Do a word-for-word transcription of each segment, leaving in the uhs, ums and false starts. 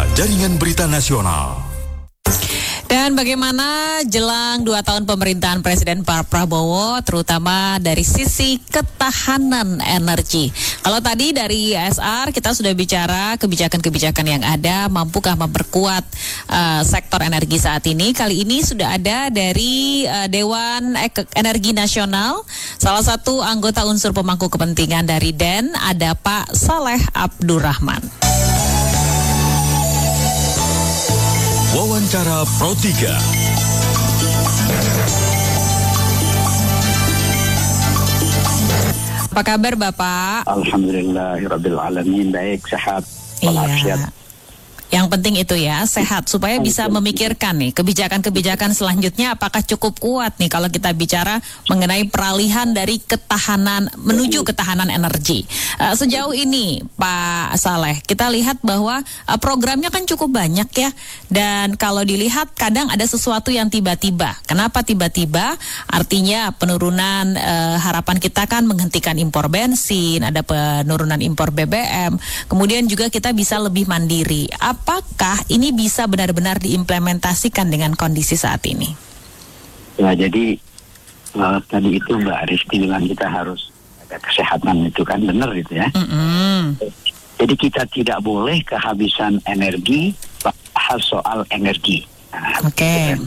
Jaringan Berita Nasional. Dan bagaimana jelang dua tahun pemerintahan Presiden Pak Prabowo, terutama dari sisi ketahanan energi. Kalau tadi dari S R kita sudah bicara kebijakan-kebijakan yang ada, mampukah memperkuat uh, sektor energi saat ini. Kali ini sudah ada dari uh, Dewan Energi Nasional, salah satu anggota unsur pemangku kepentingan dari D E N, ada Pak Saleh Abdurrahman. Wawancara Pro tiga. Apa kabar Bapak? Alhamdulillahirabbil alamin, baik, sehat, walafiat. Iya. Yang penting itu ya, sehat, supaya bisa memikirkan nih kebijakan-kebijakan selanjutnya apakah cukup kuat nih kalau kita bicara mengenai peralihan dari ketahanan menuju ketahanan energi. Uh, sejauh ini Pak Saleh, kita lihat bahwa uh, programnya kan cukup banyak ya, dan kalau dilihat kadang ada sesuatu yang tiba-tiba. Kenapa tiba-tiba? Artinya penurunan uh, harapan kita kan menghentikan impor bensin, ada penurunan impor B B M, kemudian juga kita bisa lebih mandiri. Apakah ini bisa benar-benar diimplementasikan dengan kondisi saat ini? Ya, jadi uh, tadi itu Mbak Aristi bilang kita harus ada kesehatan, itu kan benar itu ya. Mm-hmm. Jadi kita tidak boleh kehabisan energi, bahas soal energi. Nah, Oke. Okay. Gitu.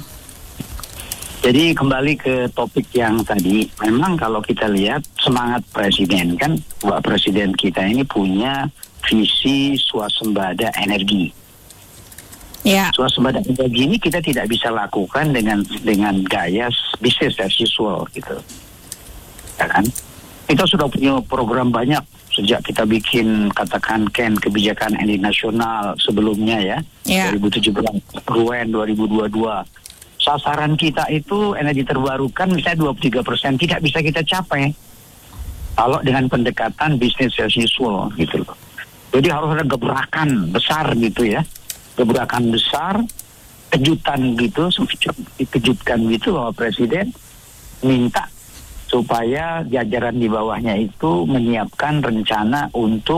Jadi kembali ke topik yang tadi, memang kalau kita lihat semangat Presiden kan, Pak Presiden kita ini punya visi swasembada energi. Ya. Swasembada energi ini kita tidak bisa lakukan dengan dengan gaya business as usual gitu, ya kan? Kita sudah punya program banyak sejak kita bikin katakan Ken kebijakan energi nasional sebelumnya ya, ya. dua ribu tujuh belas, Ruen dua ribu dua puluh dua. Sasaran kita itu energi terbarukan misalnya dua puluh tiga persen, tidak bisa kita capai kalau dengan pendekatan business as usual gitu loh. Jadi harus ada gebrakan besar gitu ya. Gebrakan besar, kejutan gitu, dikejutkan gitu bahwa Presiden minta supaya jajaran di bawahnya itu menyiapkan rencana untuk,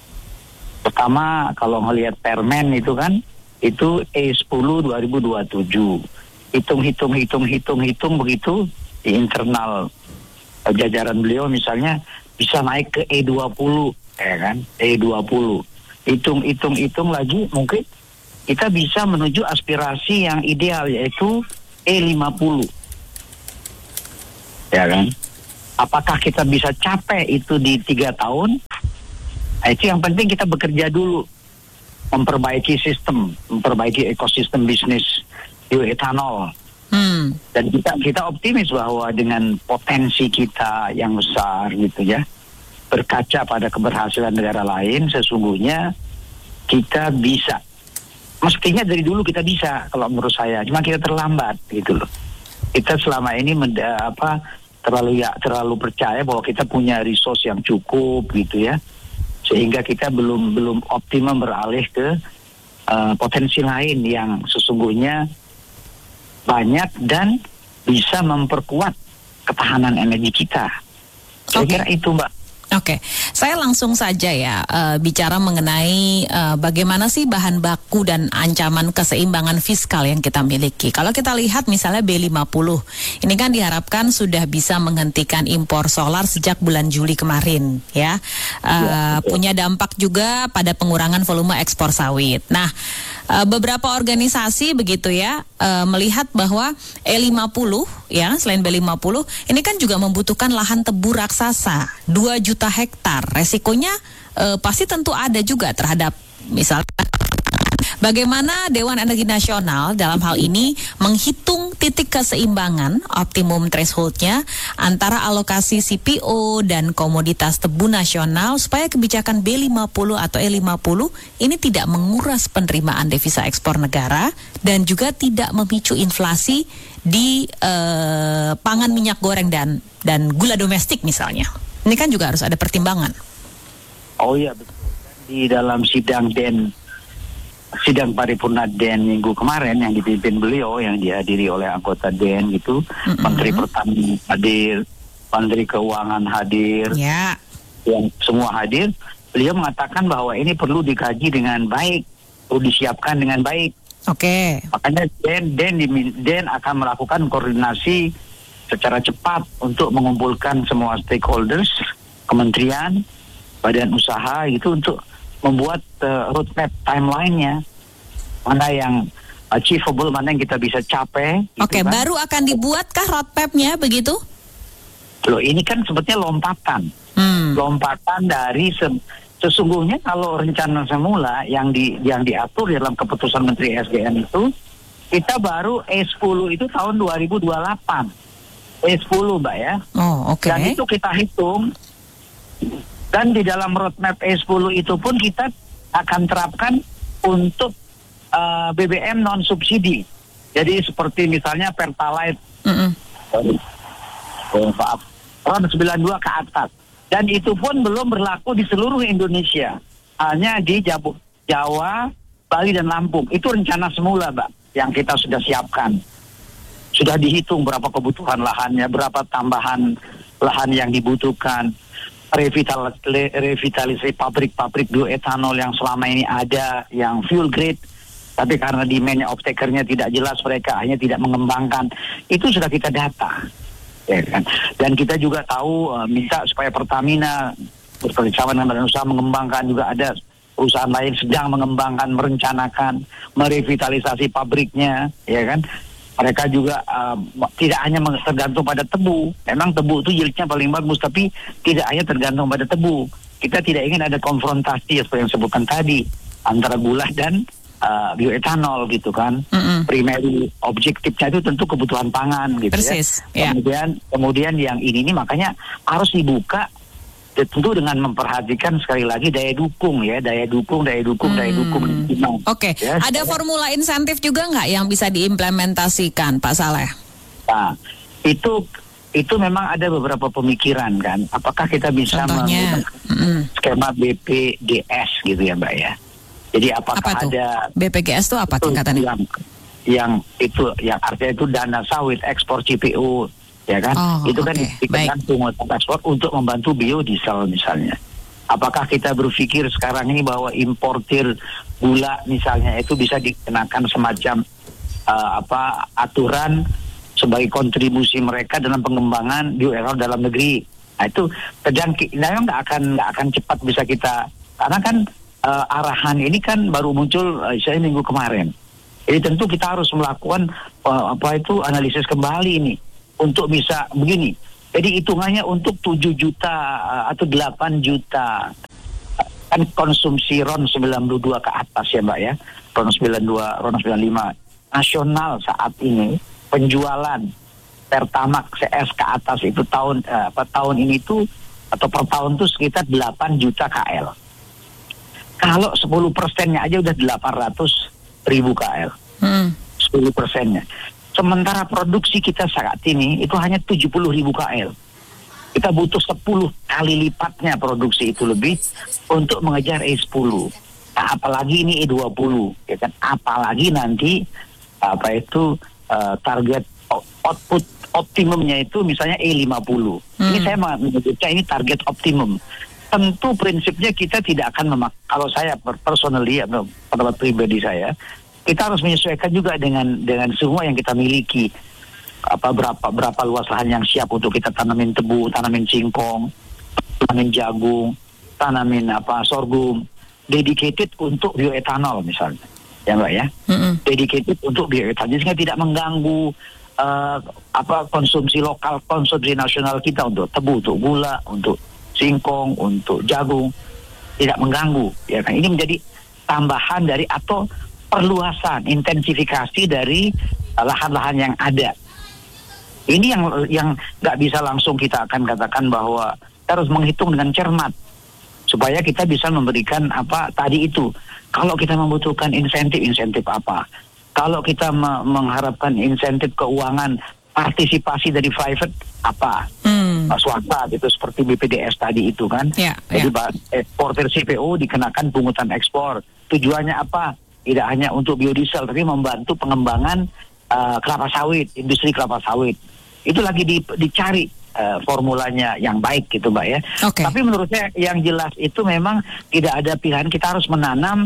pertama kalau ngelihat permen itu kan, itu E sepuluh dua ribu dua puluh tujuh. Hitung-hitung, hitung-hitung, hitung begitu di internal jajaran beliau misalnya bisa naik ke E dua puluh, ya kan, E dua puluh. Hitung-hitung, hitung lagi mungkin kita bisa menuju aspirasi yang ideal yaitu E lima puluh. Ya kan? Apakah kita bisa capai itu di tiga tahun? Nah, itu yang penting kita bekerja dulu. Memperbaiki sistem, memperbaiki ekosistem bisnis bioetanol. Hmm. Dan kita kita optimis bahwa dengan potensi kita yang besar gitu ya, berkaca pada keberhasilan negara lain, sesungguhnya kita bisa. Mestinya dari dulu kita bisa kalau menurut saya, cuma kita terlambat gitu loh. Kita selama ini menda, apa terlalu ya terlalu percaya bahwa kita punya resource yang cukup gitu ya, sehingga kita belum belum optimum beralih ke uh, potensi lain yang sesungguhnya banyak dan bisa memperkuat ketahanan energi kita. Saya okay. kira itu Mbak. Oke, okay. Saya langsung saja ya uh, bicara mengenai uh, bagaimana sih bahan baku dan ancaman keseimbangan fiskal yang kita miliki. Kalau kita lihat misalnya B lima puluh, ini kan diharapkan sudah bisa menghentikan impor solar sejak bulan Juli kemarin, ya. Uh, ya punya dampak juga pada pengurangan volume ekspor sawit. Nah, uh, beberapa organisasi begitu ya uh, melihat bahwa E lima puluh ya selain B lima puluh ini kan juga membutuhkan lahan tebu raksasa dua juta hektar. Resikonya eh, pasti tentu ada juga terhadap misalnya bagaimana Dewan Energi Nasional dalam hal ini menghitung titik keseimbangan optimum thresholdnya antara alokasi C P O dan komoditas tebu nasional supaya kebijakan B lima puluh atau E lima puluh ini tidak menguras penerimaan devisa ekspor negara dan juga tidak memicu inflasi di eh, pangan minyak goreng dan dan gula domestik misalnya. Ini kan juga harus ada pertimbangan. Oh iya betul. Di dalam sidang D E N, sidang paripurna D E N minggu kemarin yang dipimpin beliau, yang dihadiri oleh anggota D E N itu, mm-hmm. Menteri Pertanian hadir, Menteri Keuangan hadir, ya. yang semua hadir. Beliau mengatakan bahwa ini perlu dikaji dengan baik perlu disiapkan dengan baik. Oke. Makanya Den, Den, Den akan melakukan koordinasi secara cepat untuk mengumpulkan semua stakeholders, kementerian, badan usaha gitu untuk membuat uh, roadmap timeline-nya. Mana yang achievable, mana yang kita bisa capai. Gitu. Oke, kan. Baru akan dibuatkah roadmap-nya begitu? Loh, ini kan sebetulnya lompatan. Hmm. Lompatan dari se- sesungguhnya kalau rencana semula yang di yang diatur dalam keputusan Menteri S D M itu, kita baru E sepuluh itu tahun dua ribu dua puluh delapan. E sepuluh, Mbak ya. Oh, oke. Dan itu kita hitung, dan di dalam roadmap E sepuluh itu pun kita akan terapkan untuk uh, B B M non subsidi. Jadi seperti misalnya Pertalite, Mm-mm. oh, maaf, ron sembilan puluh dua ke atas. Dan itu pun belum berlaku di seluruh Indonesia, hanya di Jabu, Jawa, Bali dan Lampung. Itu rencana semula, Mbak, yang kita sudah siapkan. Sudah dihitung berapa kebutuhan lahannya, berapa tambahan lahan yang dibutuhkan, revital, revitalisasi pabrik-pabrik bioetanol yang selama ini ada, yang fuel grade, tapi karena demand-nya off-taker-nya tidak jelas, mereka hanya tidak mengembangkan. Itu sudah kita data. Ya kan? Dan kita juga tahu uh, minta supaya Pertamina bekerjasama dengan badan usaha mengembangkan, juga ada perusahaan lain sedang mengembangkan, merencanakan, merevitalisasi pabriknya, ya kan? Mereka juga uh, tidak hanya tergantung pada tebu. Memang tebu itu yieldnya paling bagus, tapi tidak hanya tergantung pada tebu. Kita tidak ingin ada konfrontasi seperti yang sebutkan tadi antara gula dan uh, bioetanol gitu kan. Mm-mm. Primary objektifnya itu tentu kebutuhan pangan gitu. Persis, ya. ya. Kemudian kemudian yang ini ini makanya harus dibuka tentu dengan memperhatikan sekali lagi daya dukung ya, daya dukung, daya dukung, hmm. daya dukung. Oke, okay. ya, ada saya, formula insentif juga nggak yang bisa diimplementasikan, Pak Saleh? Nah, itu itu memang ada beberapa pemikiran kan. Apakah kita bisa menggunakan mm. skema B P G S gitu ya, Mbak ya? Jadi apakah apa ada B P G S itu apa tingkatannya? Yang, yang itu yang artinya itu dana sawit ekspor C P O. Ya kan, oh, itu kan okay. dikenakan pungutan ekspor untuk membantu biodiesel misalnya. Apakah kita berpikir sekarang ini bahwa importir gula misalnya itu bisa dikenakan semacam uh, apa aturan sebagai kontribusi mereka dalam pengembangan bioetanol dalam negeri? Nah itu sedang memang nggak akan nggak akan cepat bisa kita, karena kan uh, arahan ini kan baru muncul uh, saya minggu kemarin. Jadi tentu kita harus melakukan uh, apa itu analisis kembali ini. Untuk bisa begini, jadi hitungannya untuk tujuh juta atau delapan juta kan konsumsi RON sembilan puluh dua ke atas ya Mbak ya, RON sembilan puluh dua, RON sembilan puluh lima nasional saat ini penjualan Pertamax C S ke atas itu tahun eh, apa tahun ini tuh atau per tahun tuh sekitar delapan juta K L. Kalau sepuluh persennya aja udah delapan ratus ribu K L, hmm. sepuluh persennya. Sementara produksi kita saat ini itu hanya tujuh puluh ribu K L. Kita butuh sepuluh kali lipatnya produksi itu lebih untuk mengejar E sepuluh. Nah, apalagi ini E dua puluh, ya kan? Apalagi nanti apa itu uh, target output optimumnya itu misalnya E lima puluh. Hmm. Ini saya menyebutnya ini target optimum. Tentu prinsipnya kita tidak akan memak. Kalau saya personally atau pendapat pribadi saya, kita harus menyesuaikan juga dengan dengan semua yang kita miliki. Apa berapa berapa luas lahan yang siap untuk kita tanamin tebu, tanamin singkong, tanamin jagung, tanamin apa sorghum, dedicated untuk bioetanol misalnya, ya Mbak ya, mm-hmm. dedicated untuk bioetanol, sehingga tidak mengganggu uh, apa konsumsi lokal, konsumsi nasional kita untuk tebu, untuk gula, untuk singkong, untuk jagung, tidak mengganggu. Ya kan, ini menjadi tambahan dari atau perluasan, intensifikasi dari uh, lahan-lahan yang ada. Ini yang yang nggak bisa langsung kita akan katakan bahwa kita harus menghitung dengan cermat supaya kita bisa memberikan apa tadi itu. Kalau kita membutuhkan insentif-insentif apa? Kalau kita me- mengharapkan insentif keuangan, partisipasi dari private apa? Hmm. Swasta gitu seperti B P D S tadi itu kan. Yeah, Jadi yeah. eksportir C P O dikenakan pungutan ekspor. Tujuannya apa? Tidak hanya untuk biodiesel, tapi membantu pengembangan uh, kelapa sawit, industri kelapa sawit. Itu lagi di, dicari uh, formulanya yang baik gitu Mbak ya. Okay. Tapi menurut saya yang jelas itu memang tidak ada pilihan, kita harus menanam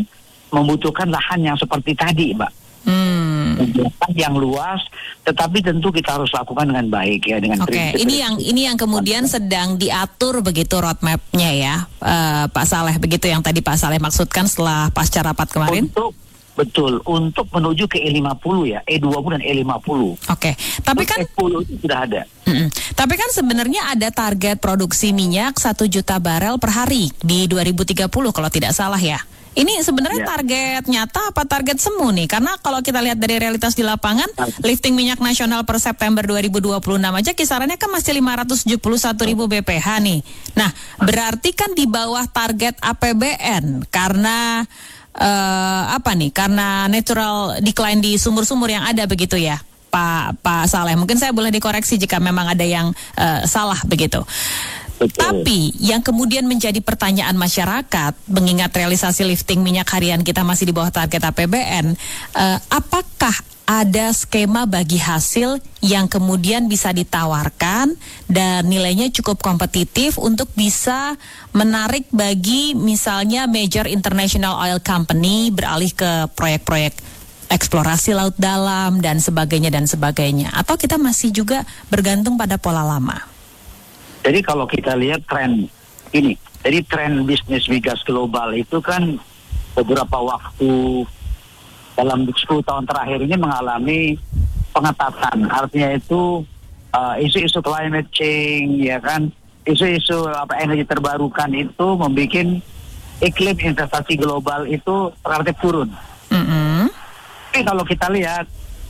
membutuhkan lahan yang seperti tadi, Mbak. Hmm. Membutuhkan yang luas, tetapi tentu kita harus lakukan dengan baik ya, dengan Oke, prinsip- ini yang ini yang kemudian sedang diatur begitu roadmap-nya ya, eh, Pak Saleh, begitu yang tadi Pak Saleh maksudkan setelah pasca rapat kemarin? Untuk betul, untuk menuju ke E lima puluh ya, E dua puluh dan E lima puluh. Oke, tapi kan E sepuluh itu sudah ada. Mm-mm. Tapi kan sebenarnya ada target produksi minyak satu juta barel per hari di dua ribu tiga puluh kalau tidak salah ya. Ini sebenarnya Ya. target nyata apa target semu nih? Karena kalau kita lihat dari realitas di lapangan, lifting minyak nasional per September dua ribu dua puluh enam aja kisarannya kan masih lima ratus tujuh puluh satu ribu B P H nih. Nah, berarti kan di bawah target A P B N karena eh, apa nih? Karena natural decline di sumur-sumur yang ada begitu ya, Pak Pak Saleh. Mungkin saya boleh dikoreksi jika memang ada yang eh, salah begitu. Betul. Tapi yang kemudian menjadi pertanyaan masyarakat, mengingat realisasi lifting minyak harian kita masih di bawah target A P B N, eh, apakah ada skema bagi hasil yang kemudian bisa ditawarkan dan nilainya cukup kompetitif untuk bisa menarik bagi misalnya major international oil company beralih ke proyek-proyek eksplorasi laut dalam dan sebagainya dan sebagainya, atau kita masih juga bergantung pada pola lama? Jadi kalau kita lihat tren ini, jadi tren bisnis migas global itu kan beberapa waktu dalam sepuluh tahun terakhir ini mengalami pengetatan. Artinya itu uh, isu-isu climate change, ya kan, isu-isu apa energi terbarukan itu membuat iklim investasi global itu relatif turun. Mm-hmm. Tapi kalau kita lihat,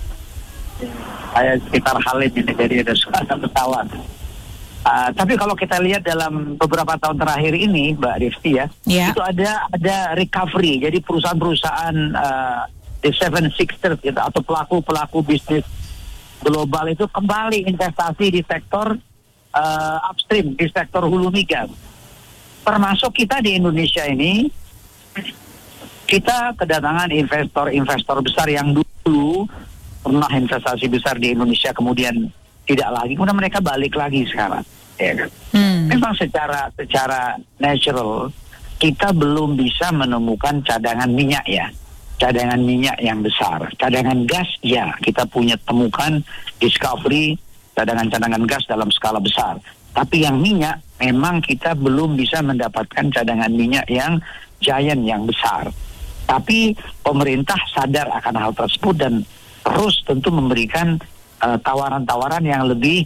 saya sekitar Khalid ini, jadi ada suara pesawat. Uh, tapi kalau kita lihat dalam beberapa tahun terakhir ini, Mbak Rifti ya, Yeah. itu ada ada recovery. Jadi perusahaan-perusahaan uh, the Seven Sixers gitu, atau pelaku-pelaku bisnis global itu kembali investasi di sektor uh, upstream, di sektor hulu migas. Termasuk kita di Indonesia ini, kita kedatangan investor-investor besar yang dulu pernah investasi besar di Indonesia, kemudian tidak lagi, kemudian mereka balik lagi sekarang. Ya kan? Hmm. Memang secara secara natural kita belum bisa menemukan cadangan minyak ya, cadangan minyak yang besar. Cadangan gas ya, kita punya temukan discovery cadangan-cadangan gas dalam skala besar. Tapi yang minyak memang kita belum bisa mendapatkan cadangan minyak yang giant, yang besar. Tapi pemerintah sadar akan hal tersebut dan terus tentu memberikan Uh, tawaran-tawaran yang lebih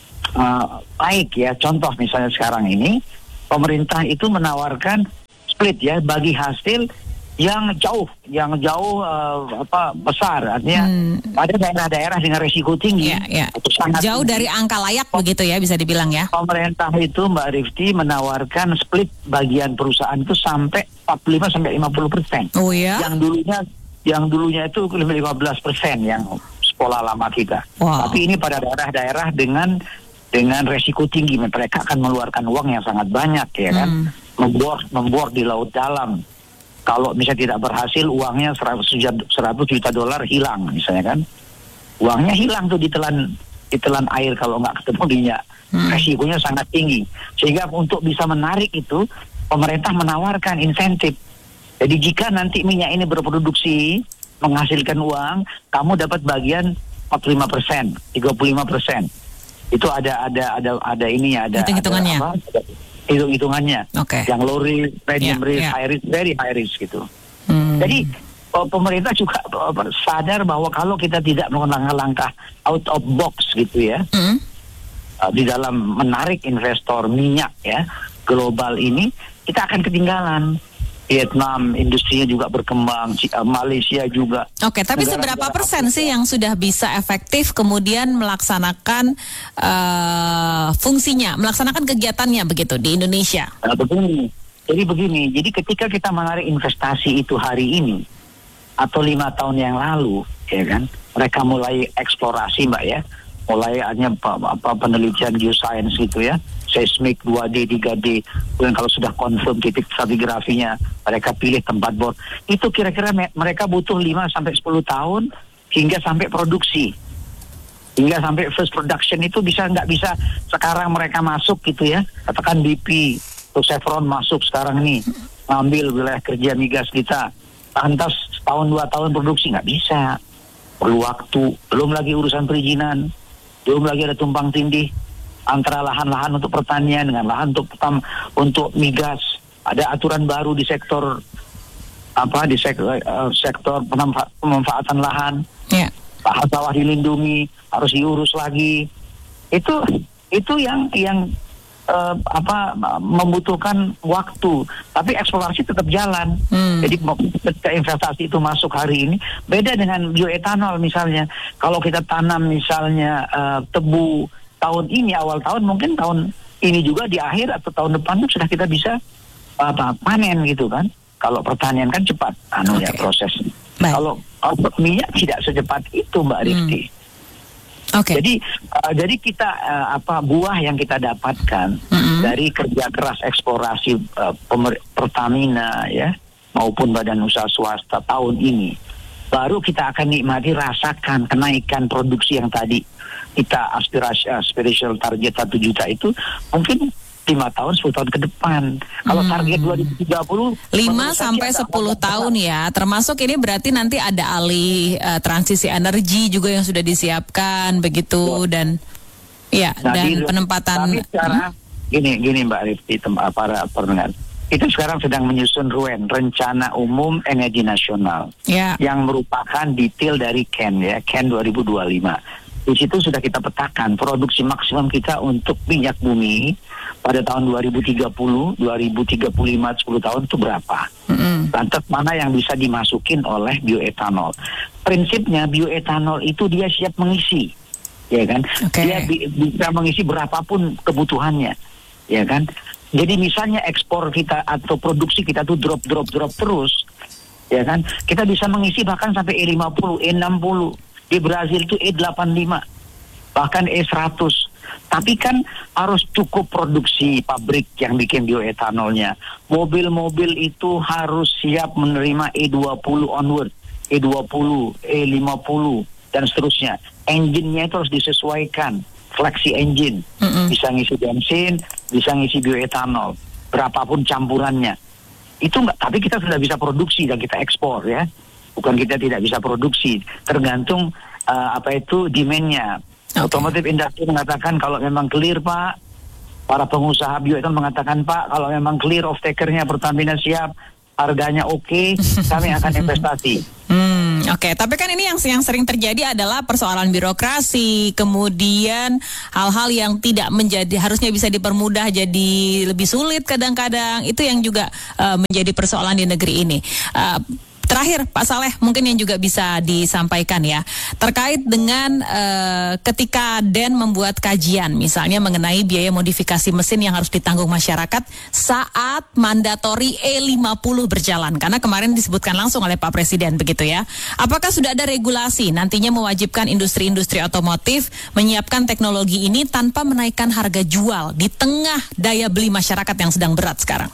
uh, baik ya. Contoh misalnya sekarang ini pemerintah itu menawarkan split ya, bagi hasil yang jauh, yang jauh uh, apa besar, artinya hmm. pada daerah-daerah dengan risiko tinggi, ya, ya. itu sangat jauh tinggi. dari angka layak begitu ya, bisa dibilang ya. Pemerintah itu, Mbak Rifti, menawarkan split bagian perusahaan itu sampai empat puluh lima sampai lima puluh persen. Oh ya. Yang dulunya yang dulunya itu lima belas persen yang pola lama kita. Wow. Tapi ini pada daerah-daerah dengan dengan resiko tinggi, mereka akan mengeluarkan uang yang sangat banyak ya kan, hmm. membor membor di laut dalam. Kalau misalnya tidak berhasil, uangnya seratus juta dolar hilang misalnya kan, uangnya hilang tuh ditelan ditelan air kalau nggak ketemu minyak. Hmm. Resikonya sangat tinggi, sehingga untuk bisa menarik itu pemerintah menawarkan insentif. Jadi jika nanti minyak ini berproduksi menghasilkan uang, kamu dapat bagian empat puluh lima persen, tiga puluh lima persen. Itu ada ada ada ada ini ya, ada hitung-hitungannya. Ada apa, hitung-hitungannya. Okay. Yang low risk, medium yeah, risk, yeah. high risk, very high risk gitu. Hmm. Jadi pemerintah juga sadar bahwa kalau kita tidak melakukan langkah out of box gitu ya, hmm. uh, di dalam menarik investor minyak ya global ini, kita akan ketinggalan. Vietnam industrinya juga berkembang, Malaysia juga. Oke, tapi seberapa persen sih yang sudah bisa efektif kemudian melaksanakan uh, fungsinya, melaksanakan kegiatannya begitu di Indonesia? Nah, begini, jadi begini, jadi ketika kita menarik investasi itu hari ini atau lima tahun yang lalu, ya kan, mereka mulai eksplorasi, Mbak ya, mulai hanya apa, apa penelitian geoscience gitu ya, seismik dua D, tiga D, kemudian kalau sudah confirm titik stratigrafinya, mereka pilih tempat bor. Itu kira-kira me- mereka butuh lima sampai sepuluh tahun hingga sampai produksi. Hingga sampai first production itu bisa nggak bisa sekarang mereka masuk gitu ya. Katakan B P, atau Chevron masuk sekarang nih, ngambil wilayah kerja migas kita. lantas setahun dua tahun produksi nggak bisa, perlu waktu, belum lagi urusan perizinan, belum lagi ada tumpang tindih antara lahan-lahan untuk pertanian dengan lahan untuk petam, untuk migas. Ada aturan baru di sektor apa di sektor, uh, sektor pemanfa- pemanfaatan lahan. Yeah. Lahan sawah dilindungi, harus diurus lagi. Itu itu yang yang uh, apa membutuhkan waktu. Tapi eksplorasi tetap jalan. Hmm. Jadi ketika investasi itu masuk hari ini, beda dengan bioetanol misalnya. Kalau kita tanam misalnya uh, tebu tahun ini awal tahun, mungkin tahun ini juga di akhir atau tahun depan itu sudah kita bisa apa panen gitu kan. Kalau pertanian kan cepat anu okay. ya prosesnya. Kalau output minyak tidak secepat itu Mbak Rifti. Hmm. Okay. Jadi uh, jadi kita uh, apa buah yang kita dapatkan mm-hmm. dari kerja keras eksplorasi uh, pemer- Pertamina ya maupun badan usaha swasta tahun ini, baru kita akan nikmati rasakan kenaikan produksi yang tadi kita aspirasi aspirational target satu juta itu mungkin lima tahun, sepuluh tahun ke depan. Kalau hmm. target dua ribu tiga puluh lima sampai sepuluh tahun ya. Termasuk ini berarti nanti ada alih uh, transisi energi juga yang sudah disiapkan begitu. Betul. Dan ya nah, dan di, penempatan tapi sekarang hmm? gini gini Mbak Rifti, para pendengar. Itu sekarang sedang menyusun R U E N, Rencana Umum Energi Nasional. Ya. Yang merupakan detail dari C A N ya, C A N dua ribu dua puluh lima. Di situ sudah kita petakan produksi maksimum kita untuk minyak bumi pada tahun dua ribu tiga puluh, dua ribu tiga puluh lima, sepuluh tahun itu berapa. Mm-hmm. Lantas mana yang bisa dimasukin oleh bioetanol. Prinsipnya bioetanol itu dia siap mengisi, ya kan? Okay. Dia bi- bisa mengisi berapapun kebutuhannya, ya kan? Jadi misalnya ekspor kita atau produksi kita tuh drop, drop, drop terus, ya kan? Kita bisa mengisi bahkan sampai E lima puluh, E enam puluh. Di Brazil itu E delapan puluh lima, bahkan E seratus. Tapi kan harus cukup produksi pabrik yang bikin bioetanolnya. Mobil-mobil itu harus siap menerima E dua puluh onward, E dua puluh, E lima puluh, dan seterusnya. Engine-nya itu harus disesuaikan, flexi engine. Mm-hmm. Bisa ngisi bensin, bisa ngisi bioetanol, berapapun campurannya. Itu enggak, tapi kita sudah bisa produksi dan kita ekspor ya. Bukan kita tidak bisa produksi, tergantung uh, apa itu demand-nya. Okay. Otomotif industri mengatakan kalau memang clear Pak, para pengusaha bioetanol mengatakan Pak, kalau memang clear off-taker-nya Pertamina siap, harganya oke, okay, kami akan investasi. Hmm, oke. Okay. Tapi kan ini yang yang sering terjadi adalah persoalan birokrasi, kemudian hal-hal yang tidak menjadi harusnya bisa dipermudah jadi lebih sulit kadang-kadang. Itu yang juga uh, menjadi persoalan di negeri ini. Uh, Terakhir Pak Saleh mungkin yang juga bisa disampaikan ya terkait dengan uh, ketika D E N membuat kajian misalnya mengenai biaya modifikasi mesin yang harus ditanggung masyarakat saat mandatori E lima puluh berjalan, karena kemarin disebutkan langsung oleh Pak Presiden begitu ya. Apakah sudah ada regulasi nantinya mewajibkan industri-industri otomotif menyiapkan teknologi ini tanpa menaikkan harga jual di tengah daya beli masyarakat yang sedang berat sekarang?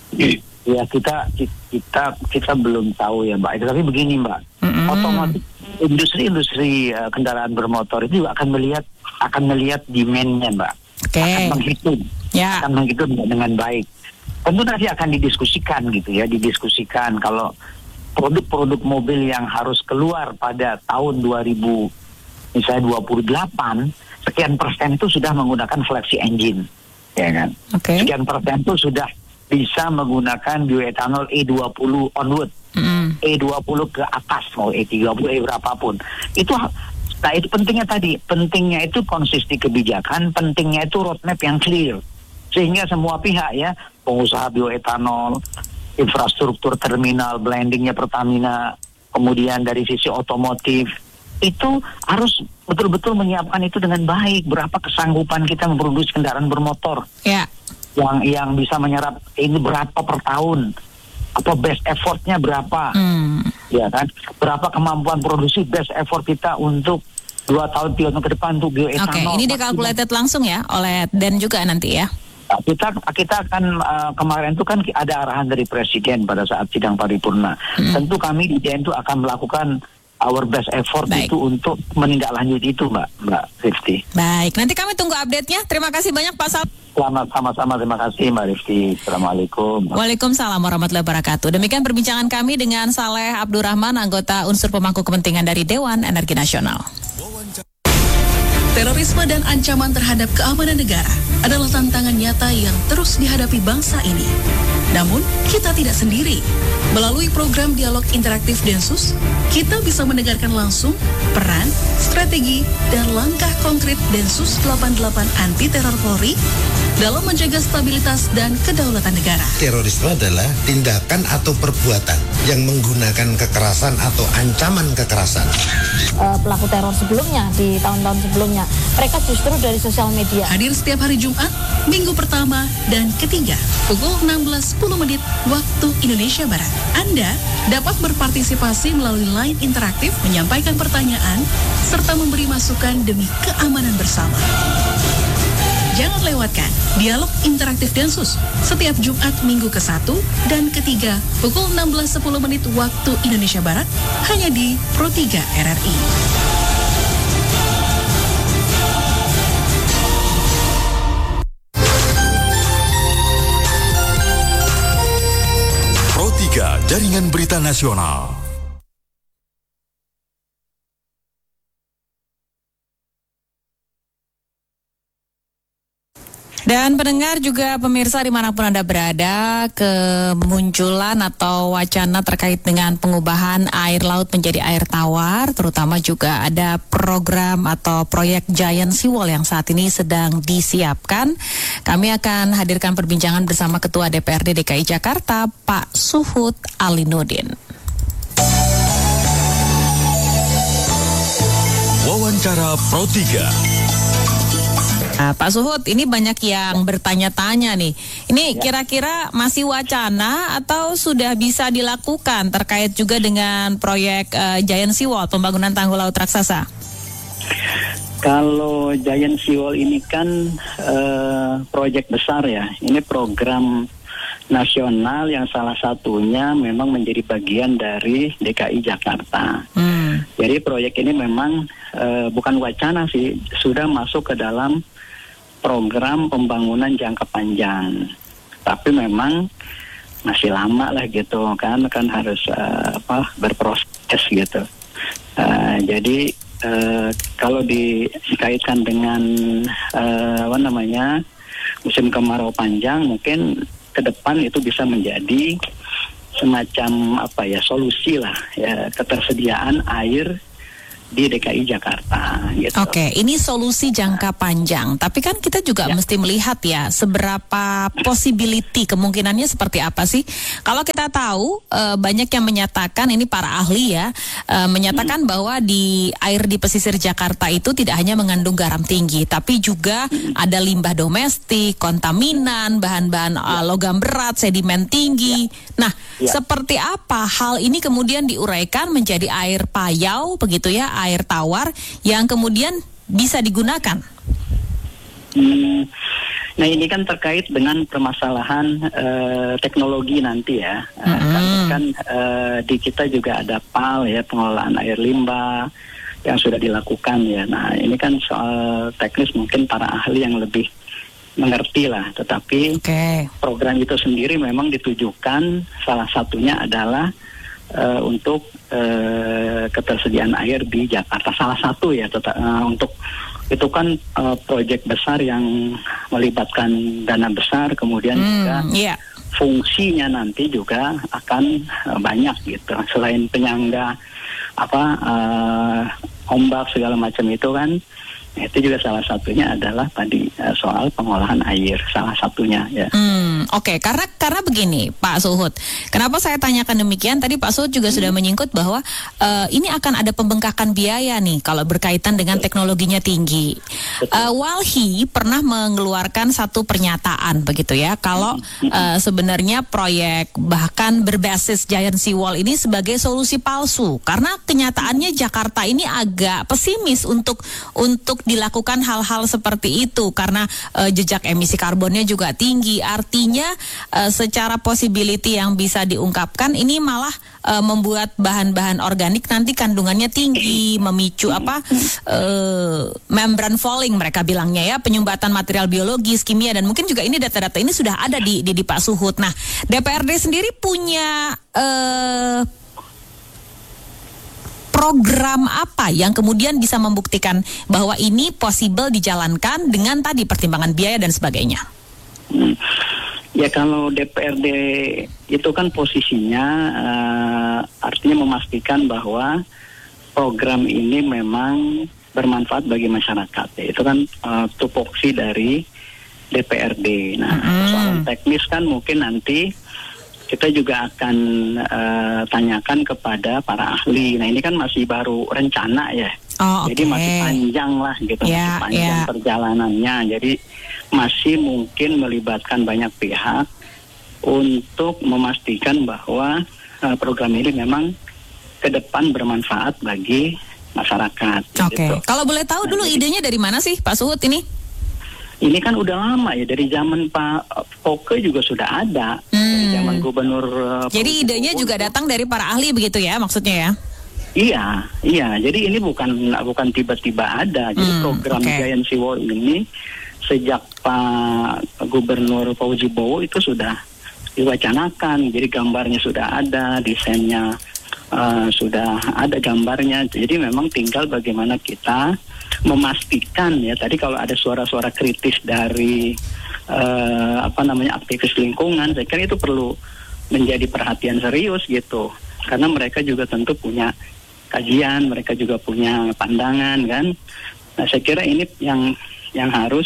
Ya kita kita kita belum tahu ya Mbak. Tapi begini Mbak, mm-hmm. otomotif industri-industri uh, kendaraan bermotor itu juga akan melihat akan melihat demand-nya Mbak. Okay. Akan menghitung, yeah. akan menghitung dengan baik. Tentu nanti akan didiskusikan gitu ya, didiskusikan kalau produk-produk mobil yang harus keluar pada tahun dua ribu misalnya dua puluh delapan sekian persen itu sudah menggunakan flexi engine, ya kan? Okay. Sekian persen itu sudah bisa menggunakan bioetanol E dua puluh onward, mm. E dua puluh ke atas, mau E tiga puluh, E berapapun. Itu, nah itu pentingnya tadi, pentingnya itu konsistensi kebijakan, pentingnya itu roadmap yang clear. Sehingga semua pihak ya, pengusaha bioetanol, infrastruktur terminal, blendingnya Pertamina, kemudian dari sisi otomotif, itu harus betul-betul menyiapkan itu dengan baik. Berapa kesanggupan kita memproduksi kendaraan bermotor. Ya. Yeah. yang yang bisa menyerap ini berapa per tahun, atau best effortnya berapa, hmm. ya kan? Berapa kemampuan produksi best effort kita untuk dua tahun tiga tahun ke depan untuk bioetanol. Oke, okay, ini dikalkulated langsung ya oleh D E N juga nanti ya. Nah, kita kita akan uh, kemarin itu kan ada arahan dari Presiden pada saat sidang paripurna. Hmm. Tentu kami di D E N itu akan melakukan our best effort. Baik. Itu untuk menindaklanjuti itu Mbak Mbak Rifti. Baik, nanti kami tunggu update-nya. Terima kasih banyak Pak Sal. Selamat sama-sama, terima kasih Mbak Rifki. Assalamualaikum. Waalaikumsalam warahmatullahi wabarakatuh. Demikian perbincangan kami dengan Saleh Abdurrahman, anggota unsur pemangku kepentingan dari Dewan Energi Nasional. Terorisme dan ancaman terhadap keamanan negara adalah tantangan nyata yang terus dihadapi bangsa ini. Namun, kita tidak sendiri. Melalui program Dialog Interaktif Densus, kita bisa mendengarkan langsung peran, strategi, dan langkah konkret Densus delapan puluh delapan Anti Teror Polri dalam menjaga stabilitas dan kedaulatan negara. Terorisme adalah tindakan atau perbuatan yang menggunakan kekerasan atau ancaman kekerasan. Uh, pelaku teror sebelumnya, di tahun-tahun sebelumnya, mereka justru dari sosial media. Hadir setiap hari Jumat, minggu pertama dan ketiga, pukul enam belas sepuluh menit waktu Indonesia Barat. Anda dapat berpartisipasi melalui line interaktif, menyampaikan pertanyaan, serta memberi masukan demi keamanan bersama. Jangan lewatkan Dialog Interaktif Densus setiap Jumat minggu ke satu dan ketiga pukul enam belas sepuluh menit waktu Indonesia Barat hanya di Pro tiga R R I. Pro tiga Jaringan Berita Nasional. Dan pendengar juga pemirsa dimanapun Anda berada, kemunculan atau wacana terkait dengan pengubahan air laut menjadi air tawar, terutama juga ada program atau proyek Giant Seawall yang saat ini sedang disiapkan. Kami akan hadirkan perbincangan bersama Ketua D P R D D K I Jakarta, Pak Suhut Alinuddin. Wawancara Pro tiga. Nah, Pak Suhut, ini banyak yang bertanya-tanya nih. Ini kira-kira masih wacana atau sudah bisa dilakukan terkait juga dengan proyek uh, Giant Seawall, pembangunan tanggul laut raksasa? Kalau Giant Seawall ini kan uh, proyek besar ya. Ini program nasional yang salah satunya memang menjadi bagian dari D K I Jakarta. Hmm. Jadi proyek ini memang uh, bukan wacana sih, sudah masuk ke dalam program pembangunan jangka panjang, tapi memang masih lama lah gitu kan, kan harus uh, apa berproses gitu. Uh, jadi uh, kalau dikaitkan dengan uh, apa namanya musim kemarau panjang, mungkin ke depan itu bisa menjadi semacam apa ya solusi lah ya ketersediaan air di D K I Jakarta gitu. Oke, ini solusi jangka panjang. Tapi kan kita juga ya. mesti melihat ya seberapa possibility, kemungkinannya seperti apa sih? Kalau kita tahu e, banyak yang menyatakan, ini para ahli ya, e, menyatakan hmm. bahwa di air di pesisir Jakarta itu tidak hanya mengandung garam tinggi, tapi juga hmm. ada limbah domestik, kontaminan, bahan-bahan ya. uh, logam berat, sedimen tinggi. Ya. Nah, ya. seperti apa hal ini kemudian diuraikan menjadi air payau begitu ya? Air tawar yang kemudian bisa digunakan. Hmm, nah ini kan terkait dengan permasalahan uh, teknologi nanti ya. Mm-hmm. Uh, kan kan uh, di kita juga ada P A L ya, pengelolaan air limbah yang sudah dilakukan ya. Nah ini kan soal teknis mungkin para ahli yang lebih mengerti lah. Tetapi okay. program itu sendiri memang ditujukan salah satunya adalah Uh, untuk uh, ketersediaan air di Jakarta, salah satu ya tetap, uh, untuk itu kan uh, proyek besar yang melibatkan dana besar, kemudian hmm, juga yeah. fungsinya nanti juga akan uh, banyak gitu. Selain penyangga apa uh, ombak segala macam itu kan, itu juga salah satunya adalah tadi uh, soal pengolahan air, salah satunya ya. Hmm, Oke, okay. karena karena begini Pak Suhut, kenapa saya tanyakan demikian? Tadi Pak Suhut juga hmm. sudah menyingkut bahwa uh, ini akan ada pembengkakan biaya nih kalau berkaitan dengan Betul. teknologinya tinggi. Uh, Walhi pernah mengeluarkan satu pernyataan begitu ya, kalau uh, sebenarnya proyek bahkan berbasis Giant Seawall ini sebagai solusi palsu, karena kenyataannya Jakarta ini agak pesimis untuk untuk untuk dilakukan hal-hal seperti itu karena uh, jejak emisi karbonnya juga tinggi. Artinya uh, secara possibility yang bisa diungkapkan ini malah uh, membuat bahan-bahan organik nanti kandungannya tinggi, memicu apa uh, membran falling mereka bilangnya ya, penyumbatan material biologis, kimia, dan mungkin juga ini data-data ini sudah ada di di, di Pak Suhut. Nah, D P R D sendiri punya uh, program apa yang kemudian bisa membuktikan bahwa ini possible dijalankan dengan tadi pertimbangan biaya dan sebagainya? Hmm. Ya kalau D P R D itu kan posisinya uh, artinya memastikan bahwa program ini memang bermanfaat bagi masyarakat. Ya, itu kan uh, tupoksi dari D P R D. Nah, hmm. soal teknis kan mungkin nanti kita juga akan uh, tanyakan kepada para ahli. Nah ini kan masih baru rencana ya, oh, jadi okay. masih panjang lah gitu, yeah, masih panjang yeah. perjalanannya. Jadi masih mungkin melibatkan banyak pihak untuk memastikan bahwa uh, program ini memang ke depan bermanfaat bagi masyarakat. Oke. Okay. Gitu. Kalau boleh tahu nah, dulu jadi, idenya dari mana sih Pak Suhut ini? Ini kan udah lama ya, dari zaman Pak Foke juga sudah ada, hmm. dari zaman Gubernur. Uh, Jadi idenya juga datang dari para ahli begitu ya, maksudnya ya? Iya, iya. Jadi ini bukan bukan tiba-tiba ada. Jadi hmm, program okay. Giant Sea Wall ini sejak Pak Gubernur Fauzi Bowo itu sudah diwacanakan. Jadi gambarnya sudah ada, desainnya uh, sudah ada gambarnya. Jadi memang tinggal bagaimana kita memastikan ya, tadi kalau ada suara-suara kritis dari uh, apa namanya aktivis lingkungan, saya kira itu perlu menjadi perhatian serius gitu, karena mereka juga tentu punya kajian, mereka juga punya pandangan kan. Nah saya kira ini yang yang harus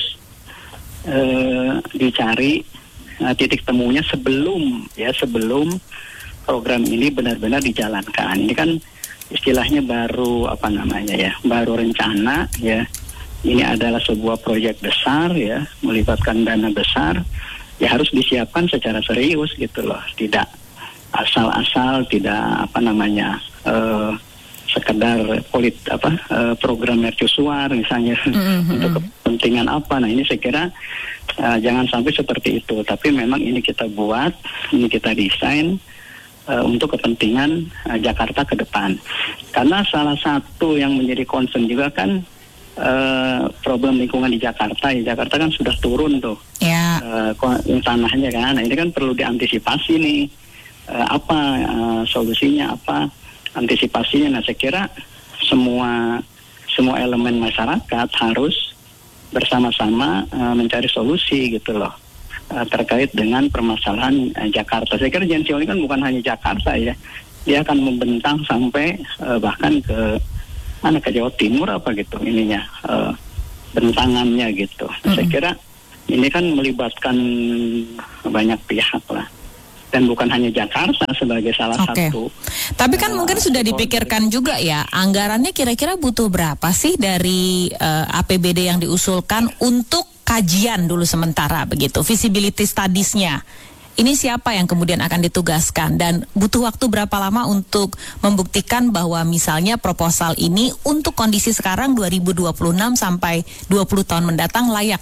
uh, dicari uh, titik temunya sebelum ya sebelum program ini benar-benar dijalankan. Ini kan istilahnya baru apa namanya ya, baru rencana ya. Ini adalah sebuah proyek besar ya, melibatkan dana besar, ya harus disiapkan secara serius gitu loh, tidak asal-asal, tidak apa namanya uh, sekedar polit apa uh, program mercusuar misalnya mm-hmm. untuk kepentingan apa. Nah ini saya kira uh, jangan sampai seperti itu, tapi memang ini kita buat, ini kita desain Uh, untuk kepentingan uh, Jakarta ke depan. Karena salah satu yang menjadi concern juga kan uh, problem lingkungan di Jakarta. Ya, Jakarta kan sudah turun tuh yeah. uh, tanahnya kan. Nah ini kan perlu diantisipasi nih. Uh, apa uh, solusinya, apa antisipasinya. Nah saya kira semua semua elemen masyarakat harus bersama-sama uh, mencari solusi gitu loh. Terkait dengan permasalahan uh, Jakarta. Saya kira Giant Sea Wall ini kan bukan hanya Jakarta ya, dia akan membentang sampai uh, bahkan ke mana, ke Jawa Timur apa gitu ininya uh, bentangannya gitu. Mm-hmm. Saya kira ini kan melibatkan banyak pihak lah, dan bukan hanya Jakarta sebagai salah okay. satu. Tapi kan uh, mungkin sudah dipikirkan juga ya, anggarannya kira-kira butuh berapa sih dari uh, A P B D yang diusulkan untuk kajian dulu sementara begitu, feasibility studies-nya. Ini siapa yang kemudian akan ditugaskan dan butuh waktu berapa lama untuk membuktikan bahwa misalnya proposal ini untuk kondisi sekarang dua ribu dua puluh enam sampai dua puluh tahun mendatang layak?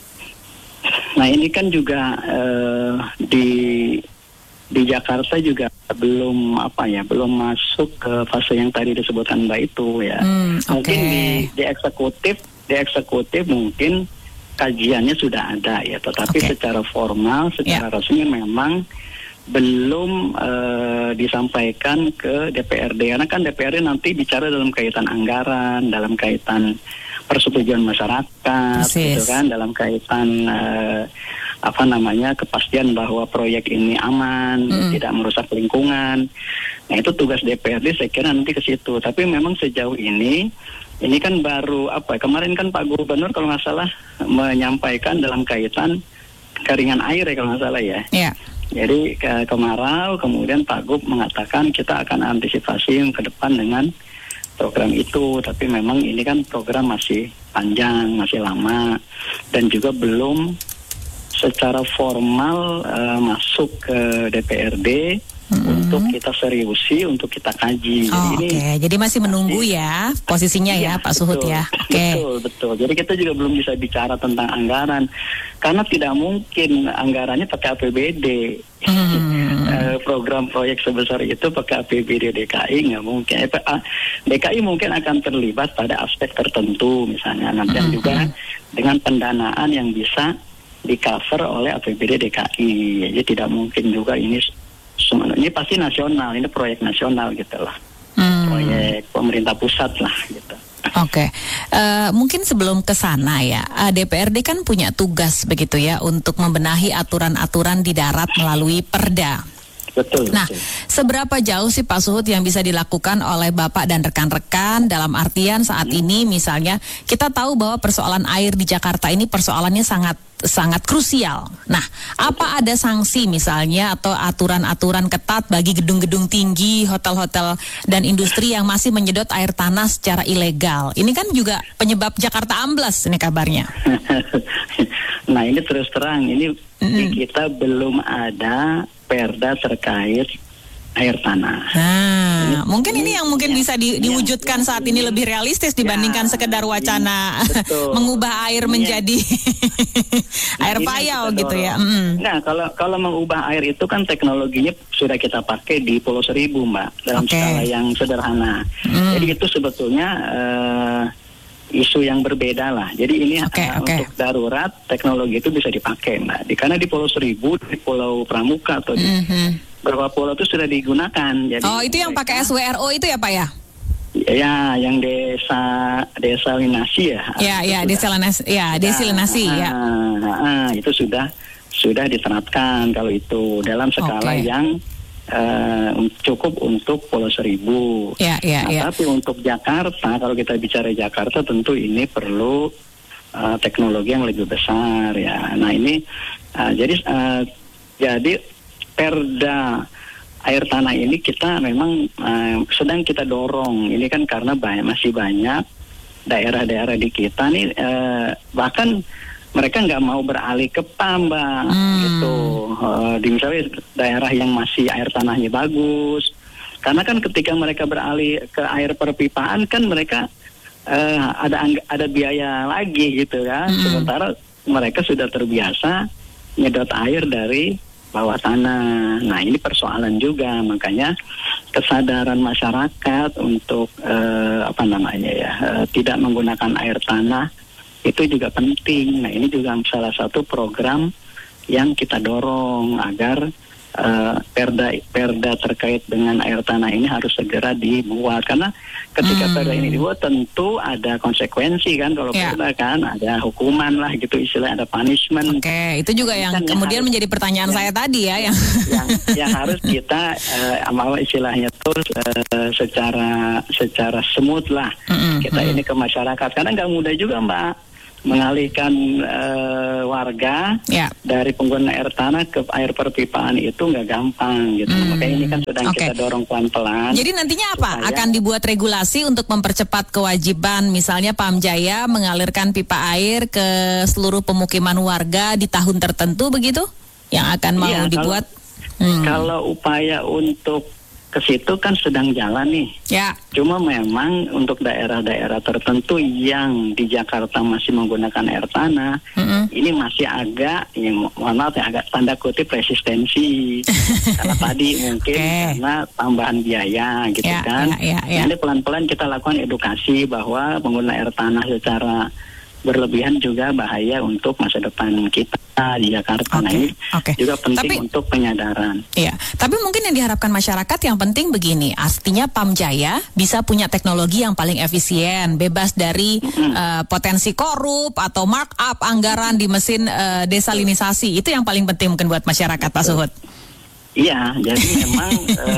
Nah ini kan juga uh, di di Jakarta juga belum apa ya, belum masuk ke fase yang tadi disebutkan Mbak itu ya. Hmm, okay. Mungkin di, di eksekutif, di eksekutif mungkin kajiannya sudah ada ya, tetapi okay. secara formal, secara yeah. resmi memang belum uh, disampaikan ke D P R D. Karena kan D P R D nanti bicara dalam kaitan anggaran, dalam kaitan persetujuan masyarakat, gitu kan, dalam kaitan uh, apa namanya kepastian bahwa proyek ini aman, mm. tidak merusak lingkungan. Nah itu tugas D P R D saya kira nanti ke situ. Tapi memang sejauh ini ini kan baru apa? Kemarin kan Pak Gubernur kalau nggak salah menyampaikan dalam kaitan keringan air ya kalau nggak salah ya. Yeah. Jadi ke kemarau, kemudian Pak Gub mengatakan kita akan antisipasi ke depan dengan program itu. Tapi memang ini kan program masih panjang, masih lama, dan juga belum secara formal uh, masuk ke D P R D Hmm. untuk kita seriusi, untuk kita kaji. Oh, Jadi Oke, ini jadi masih menunggu ya posisinya ya, Iya, Pak Suhud betul. ya. Oke. Betul, betul. Jadi kita juga belum bisa bicara tentang anggaran karena tidak mungkin anggarannya pakai A P B D. Hmm. Eh, program proyek sebesar itu pakai A P B D D K I nggak mungkin. Eh, ah, D K I mungkin akan terlibat pada aspek tertentu, misalnya nanti Hmm. juga dengan pendanaan yang bisa di cover oleh A P B D D K I. Jadi tidak mungkin juga ini semua. Ini pasti nasional, ini proyek nasional gitu lah. Hmm. Proyek pemerintah pusat lah gitu. Oke, Eh, mungkin sebelum ke sana ya, eh, D P R D kan punya tugas begitu ya untuk membenahi aturan-aturan di darat melalui Perda. Betul. Nah, betul. seberapa jauh sih Pak Suhud yang bisa dilakukan oleh Bapak dan rekan-rekan dalam artian saat ini misalnya kita tahu bahwa persoalan air di Jakarta ini persoalannya sangat sangat krusial. Nah, apa ada sanksi misalnya atau aturan-aturan ketat bagi gedung-gedung tinggi, hotel-hotel dan industri yang masih menyedot air tanah secara ilegal? Ini kan juga penyebab Jakarta amblas ini kabarnya. Nah, ini terus terang ini Mm-mm. di kita belum ada perda terkait air tanah. Nah, mungkin ini yang mungkin Ya, bisa di- ini yang- diwujudkan yang saat ini ini- lebih realistis dibandingkan Ya, sekedar wacana ini- betul. mengubah air Ini menjadi Nah, air ini payau kita gitu ya. dorong. Mm. Nah, kalau kalau mengubah air itu kan teknologinya sudah kita pakai di Pulau Seribu, Mbak, dalam Oke. skala yang sederhana. Mm. Jadi itu sebetulnya eh, isu yang berbeda lah. Jadi ini Oke, eh, oke. untuk darurat teknologi itu bisa dipakai, Mbak. Di, karena di Pulau Seribu, di Pulau Pramuka atau di Mhm. beberapa pulau itu sudah digunakan. Jadi Oh, itu yang pakai S W R O itu ya Pak ya? Ya, yang desa desalinasi ya. Ya, Itu ya, sudah. desalinasi, ya, desilinasi Ah, ya. ah, ah, itu sudah sudah diterapkan kalau itu dalam skala Oke. yang eh, cukup untuk Pulau Seribu. Ya, ya, Nah, ya. tapi untuk Jakarta, kalau kita bicara Jakarta tentu ini perlu eh, teknologi yang lebih besar ya. Nah ini eh, jadi eh, jadi perda air tanah ini kita memang eh, sedang kita dorong. Ini kan karena banyak, masih banyak daerah-daerah di kita nih eh, bahkan mereka nggak mau beralih ke P A M, Mbak, Hmm. gitu. Eh, di misalnya daerah yang masih air tanahnya bagus. Karena kan ketika mereka beralih ke air perpipaan kan mereka eh, ada angg- ada biaya lagi gitu kan. Mm-mm. Sementara mereka sudah terbiasa nyedot air dari bawah tanah. Nah ini persoalan juga, makanya kesadaran masyarakat untuk eh, apa namanya ya eh, tidak menggunakan air tanah itu juga penting. Nah ini juga salah satu program yang kita dorong agar uh, perda perda terkait dengan air tanah ini harus segera dibuat, karena ketika Hmm. perda ini dibuat tentu ada konsekuensi kan, kalau Ya. perda kan ada hukuman lah gitu, istilahnya ada punishment. Oke, itu juga yang Kan yang kemudian harus- menjadi pertanyaan yang- saya tadi ya, yang yang yang harus kita eh, amal istilahnya tuh eh, secara secara smooth lah Mm-mm, kita mm-mm. ini ke masyarakat, karena nggak mudah juga Mbak mengalihkan eh, warga ya. dari pengguna air tanah ke air perpipaan itu nggak gampang gitu. Hmm, Makanya ini kan sedang oke. kita dorong pelan-pelan. Jadi nantinya apa? supaya- Akan dibuat regulasi untuk mempercepat kewajiban misalnya Pamjaya mengalirkan pipa air ke seluruh pemukiman warga di tahun tertentu begitu? Yang akan mau Iya, kalau- dibuat? Hmm. Kalau upaya untuk ke situ kan sedang jalan nih. Ya. Cuma memang untuk daerah-daerah tertentu yang di Jakarta masih menggunakan air tanah, Mm-mm. ini masih agak, ya, mo- mohon maaf ya, agak tanda kutip resistensi. Karena tadi mungkin Oke. karena tambahan biaya gitu Ya, kan. ya, ya, ya. Nah, ini pelan-pelan kita lakukan edukasi bahwa pengguna air tanah secara berlebihan juga bahaya untuk masa depan kita di Jakarta. Nah Oke, ini oke. juga penting Tapi- untuk penyadaran. Iya, tapi mungkin yang diharapkan masyarakat yang penting begini, artinya Pamjaya bisa punya teknologi yang paling efisien, bebas dari eh, potensi korup atau markup anggaran di mesin eh, desalinisasi. Itu yang paling penting mungkin buat masyarakat, Pak Suhud. Iya, jadi memang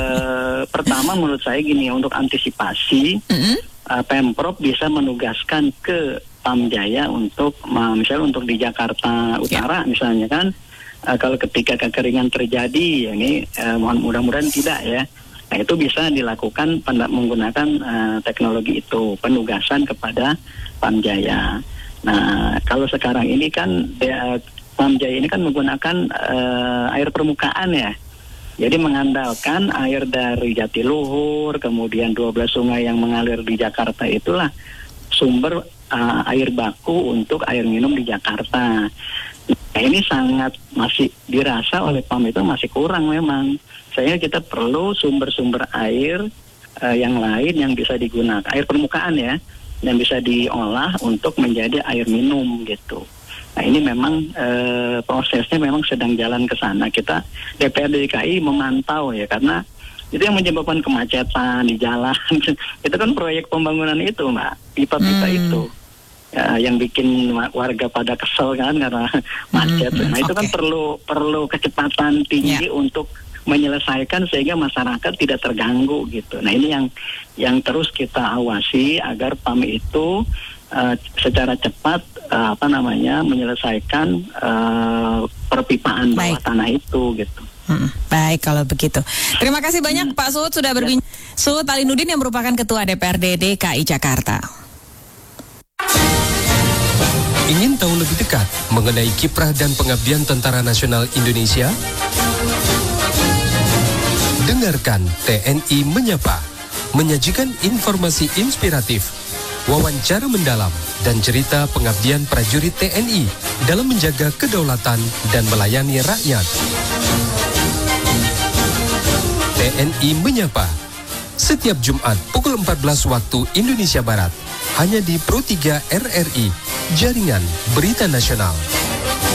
eh, pertama menurut saya gini, untuk antisipasi Mm-mm. eh, Pemprov bisa menugaskan ke Pamjaya untuk ma- misalnya untuk di Jakarta Utara misalnya kan, eh, kalau ketika kekeringan terjadi, ya ini eh, mohon mudah-mudahan tidak ya. Nah itu bisa dilakukan pen- menggunakan eh, teknologi itu, penugasan kepada Pamjaya. Nah kalau sekarang ini kan de- Pamjaya ini kan menggunakan eh, air permukaan ya. Jadi mengandalkan air dari Jatiluhur, kemudian dua belas sungai yang mengalir di Jakarta itulah sumber uh, air baku untuk air minum di Jakarta. Nah, ini sangat masih dirasa oleh P A M itu masih kurang memang. Sehingga kita perlu sumber-sumber air uh, yang lain yang bisa digunakan, air permukaan ya, yang bisa diolah untuk menjadi air minum gitu. Nah ini memang e, prosesnya memang sedang jalan ke sana. Kita D P R D D K I memantau ya, karena itu yang menyebabkan kemacetan di jalan. Itu kan proyek pembangunan itu, Mbak, pipa-pipa hmm. itu ya, yang bikin warga pada kesel kan karena macet. Hmm, nah itu okay. kan perlu perlu kecepatan tinggi yeah. untuk menyelesaikan sehingga masyarakat tidak terganggu gitu. Nah ini yang yang terus kita awasi agar P A M itu uh, secara cepat uh, apa namanya menyelesaikan uh, perpipaan bawah Baik. tanah itu gitu. Hmm, baik kalau begitu. Terima kasih banyak hmm. Pak Suhud sudah berbincang. Ya. Suhud Alinuddin yang merupakan Ketua D P R D D K I Jakarta. Ingin tahu lebih dekat mengenai kiprah dan pengabdian Tentara Nasional Indonesia? Dengarkan T N I Menyapa, menyajikan informasi inspiratif, wawancara mendalam, dan cerita pengabdian prajurit T N I dalam menjaga kedaulatan dan melayani rakyat. T N I Menyapa, setiap Jumat pukul empat belas waktu Indonesia Barat, hanya di Pro tiga R R I, Jaringan Berita Nasional.